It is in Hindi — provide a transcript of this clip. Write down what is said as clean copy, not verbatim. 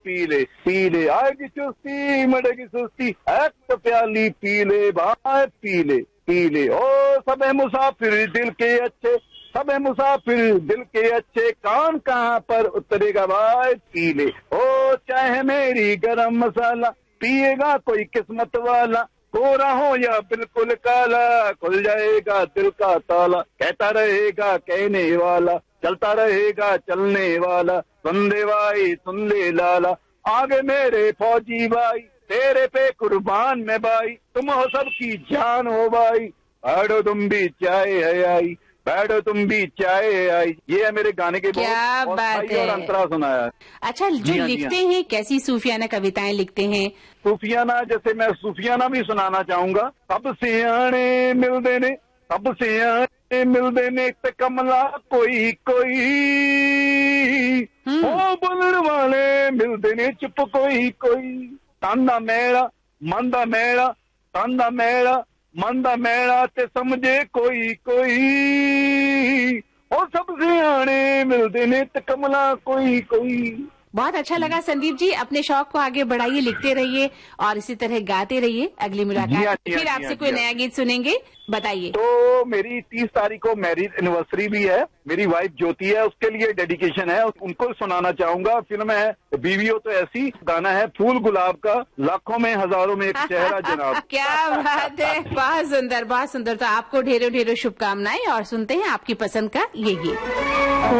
पीले पीले, आएगी चुस्ती मरेगी सुस्ती, एक प्याली पीले भाई पीले पीले। ओ सबे मुसाफिर दिल के अच्छे, सबे मुसाफिर दिल के अच्छे, कौन कहाँ पर उतरेगा भाई पीले। ओ चाहे मेरी गरम मसाला, पिएगा कोई किस्मत वाला, गोरा हो या बिल्कुल काला, खुल जाएगा दिल का ताला। कहता रहेगा कहने वाला, चलता रहेगा चलने वाला, सुन दे भाई सुन ले लाला, आगे मेरे फौजी भाई, तेरे पे कुर्बान में भाई, तुम हो सबकी जान हो भाई, बैठो तुम भी चाय है आई, बैठो तुम भी चाय है आई। ये है मेरे गाने के क्या बात है। और अंतरा सुनाया। अच्छा, जो लिखते हैं कैसी सूफियाना कविताएं लिखते हैं? सूफियाना, जैसे मैं सूफियाना भी सुनाना चाहूंगा। सब सियाने मिलते ने, सब सियाने मिलते ने, ते कमला कोई कोई, ओ बोलने वाले मिलते ने चुप कोई कोई, तांदा मेरा मंदा मेरा, तांदा मेरा मंदा मेरा, ते समझे कोई कोई, ओ सब सियाने मिलते ने, ते कमला कोई कोई। बहुत अच्छा लगा संदीप जी, अपने शौक को आगे बढ़ाइए, लिखते रहिए और इसी तरह गाते रहिए। अगली मुलाकात फिर आपसे कोई नया गीत सुनेंगे, बताइए। तो मेरी 30 तारीख को मैरिज एनिवर्सरी भी है, मेरी वाइफ ज्योति है, उसके लिए डेडिकेशन है, उनको सुनाना चाहूंगा। फिल्म है बीवी हो तो ऐसी, गाना है फूल गुलाब का, लाखों में हजारों में एक चेहरा जनाब। क्या बात है, बहुत सुंदर बहुत सुंदर। तो आपको ढेरों ढेरों शुभकामनाएं और सुनते हैं आपकी पसंद का ये गीत।